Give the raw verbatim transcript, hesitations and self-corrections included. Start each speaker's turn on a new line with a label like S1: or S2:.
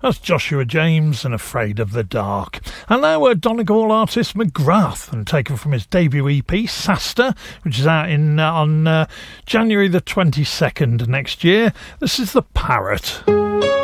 S1: That's Joshua James and Afraid of the Dark. And now we're Donegal artist McGrath, and taken from his debut E P, Sasta, which is out in uh, on uh, January the twenty-second next year. This is The Parrot.